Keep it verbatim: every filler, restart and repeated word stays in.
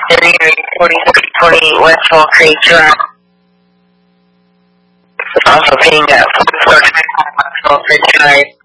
thirty-nine forty-six twenty West Fall Creek Drive. Also paying at forty-four twenty-five West Fall Creek Drive.